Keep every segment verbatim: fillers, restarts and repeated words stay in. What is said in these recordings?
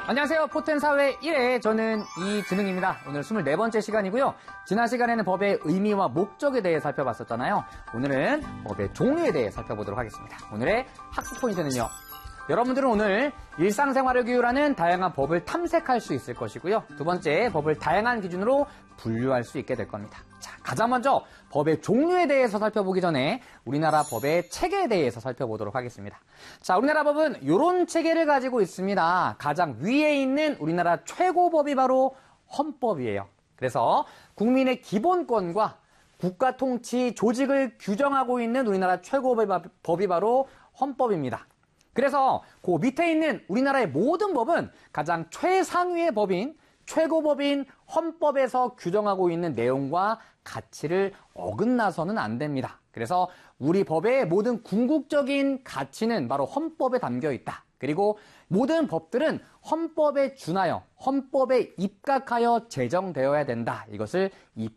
안녕하세요. 포텐사회 일 회 저는 이진흥입니다. 오늘 이십사 번째 시간이고요. 지난 시간에는 법의 의미와 목적에 대해 살펴봤었잖아요. 오늘은 법의 종류에 대해 살펴보도록 하겠습니다. 오늘의 학습 포인트는요. 여러분들은 오늘 일상생활을 규율하는 다양한 법을 탐색할 수 있을 것이고요. 두 번째, 법을 다양한 기준으로 분류할 수 있게 될 겁니다. 자, 가장 먼저 법의 종류에 대해서 살펴보기 전에 우리나라 법의 체계에 대해서 살펴보도록 하겠습니다. 자, 우리나라 법은 이런 체계를 가지고 있습니다. 가장 위에 있는 우리나라 최고법이 바로 헌법이에요. 그래서 국민의 기본권과 국가 통치 조직을 규정하고 있는 우리나라 최고법이 바로 헌법입니다. 그래서 그 밑에 있는 우리나라의 모든 법은 가장 최상위의 법인 최고법인 헌법에서 규정하고 있는 내용과 가치를 어긋나서는 안 됩니다. 그래서 우리 법의 모든 궁극적인 가치는 바로 헌법에 담겨 있다. 그리고 모든 법들은 헌법에 준하여 헌법에 입각하여 제정되어야 된다. 이것을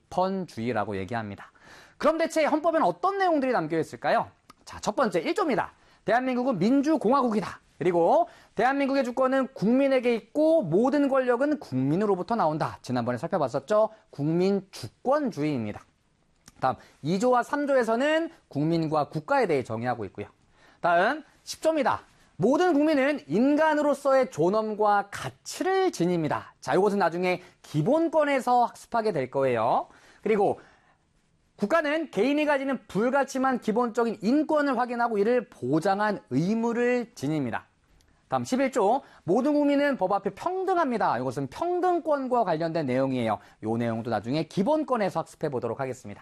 입헌주의라고 얘기합니다. 그럼 대체 헌법에는 어떤 내용들이 담겨 있을까요? 자, 첫 번째 일 조입니다. 대한민국은 민주공화국이다. 그리고 대한민국의 주권은 국민에게 있고 모든 권력은 국민으로부터 나온다. 지난번에 살펴봤었죠. 국민주권주의입니다. 다음 이 조와 삼 조에서는 국민과 국가에 대해 정의하고 있고요. 다음 십 조입니다. 모든 국민은 인간으로서의 존엄과 가치를 지닙니다. 자, 이것은 나중에 기본권에서 학습하게 될 거예요. 그리고 국가는 개인이 가지는 불가침한 기본적인 인권을 확인하고 이를 보장한 의무를 지닙니다. 다음 십일 조, 모든 국민은 법 앞에 평등합니다. 이것은 평등권과 관련된 내용이에요. 이 내용도 나중에 기본권에서 학습해 보도록 하겠습니다.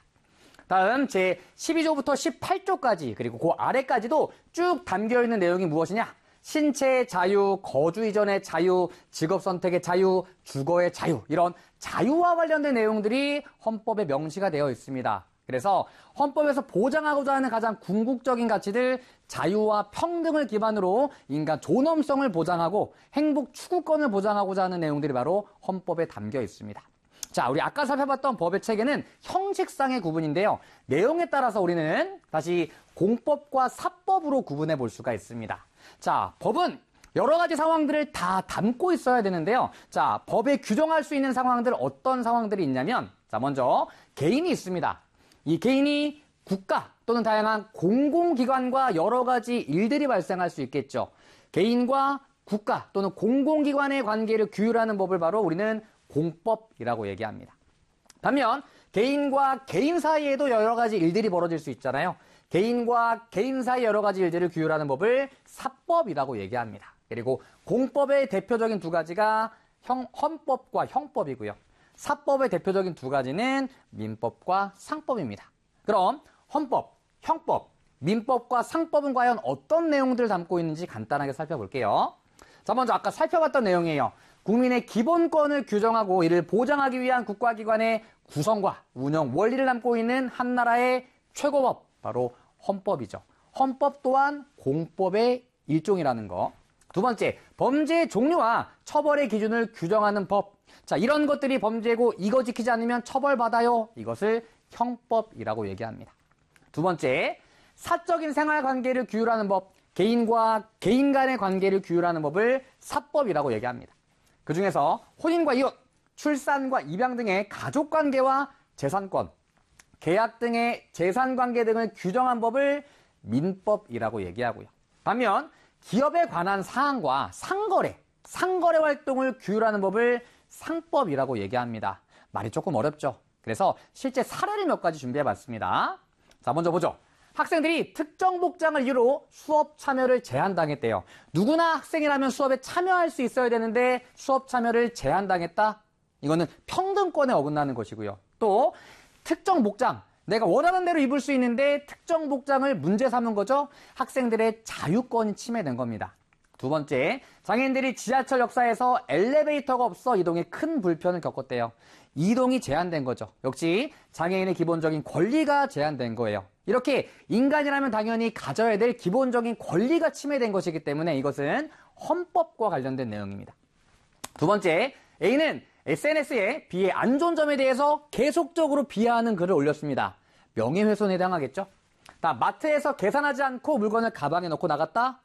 다음 제십이 조부터 십팔 조까지 그리고 그 아래까지도 쭉 담겨있는 내용이 무엇이냐? 신체의 자유, 거주 이전의 자유, 직업 선택의 자유, 주거의 자유 이런 자유와 관련된 내용들이 헌법에 명시가 되어 있습니다. 그래서 헌법에서 보장하고자 하는 가장 궁극적인 가치들 자유와 평등을 기반으로 인간 존엄성을 보장하고 행복 추구권을 보장하고자 하는 내용들이 바로 헌법에 담겨 있습니다. 자, 우리 아까 살펴봤던 법의 체계는 형식상의 구분인데요. 내용에 따라서 우리는 다시 공법과 사법으로 구분해 볼 수가 있습니다. 자, 법은 여러 가지 상황들을 다 담고 있어야 되는데요. 자, 법에 규정할 수 있는 상황들 어떤 상황들이 있냐면 자, 먼저 개인이 있습니다. 이 개인이 국가 또는 다양한 공공기관과 여러 가지 일들이 발생할 수 있겠죠. 개인과 국가 또는 공공기관의 관계를 규율하는 법을 바로 우리는 공법이라고 얘기합니다. 반면 개인과 개인 사이에도 여러 가지 일들이 벌어질 수 있잖아요. 개인과 개인 사이 여러 가지 일들을 규율하는 법을 사법이라고 얘기합니다. 그리고 공법의 대표적인 두 가지가 형, 헌법과 형법이고요. 사법의 대표적인 두 가지는 민법과 상법입니다. 그럼 헌법, 형법, 민법과 상법은 과연 어떤 내용들을 담고 있는지 간단하게 살펴볼게요. 자, 먼저 아까 살펴봤던 내용이에요. 국민의 기본권을 규정하고 이를 보장하기 위한 국가기관의 구성과 운영 원리를 담고 있는 한 나라의 최고법, 바로 헌법이죠. 헌법 또한 공법의 일종이라는 거. 두 번째, 범죄의 종류와 처벌의 기준을 규정하는 법. 자, 이런 것들이 범죄고 이거 지키지 않으면 처벌받아요. 이것을 형법이라고 얘기합니다. 두 번째, 사적인 생활관계를 규율하는 법. 개인과 개인 간의 관계를 규율하는 법을 사법이라고 얘기합니다. 그 중에서 혼인과 이혼, 출산과 입양 등의 가족관계와 재산권, 계약 등의 재산관계 등을 규정한 법을 민법이라고 얘기하고요. 반면 기업에 관한 사항과 상거래, 상거래 활동을 규율하는 법을 상법이라고 얘기합니다. 말이 조금 어렵죠? 그래서 실제 사례를 몇 가지 준비해봤습니다. 자, 먼저 보죠. 학생들이 특정 복장을 이유로 수업 참여를 제한당했대요. 누구나 학생이라면 수업에 참여할 수 있어야 되는데 수업 참여를 제한당했다? 이거는 평등권에 어긋나는 것이고요. 또 특정 복장, 내가 원하는 대로 입을 수 있는데 특정 복장을 문제 삼은 거죠. 학생들의 자유권이 침해된 겁니다. 두 번째, 장애인들이 지하철 역사에서 엘리베이터가 없어 이동에 큰 불편을 겪었대요. 이동이 제한된 거죠. 역시 장애인의 기본적인 권리가 제한된 거예요. 이렇게 인간이라면 당연히 가져야 될 기본적인 권리가 침해된 것이기 때문에 이것은 헌법과 관련된 내용입니다. 두 번째, A는 에스엔에스에 B의 안 좋은 점에 대해서 계속적으로 비하하는 글을 올렸습니다. 명예훼손에 해당하겠죠? 다 마트에서 계산하지 않고 물건을 가방에 넣고 나갔다?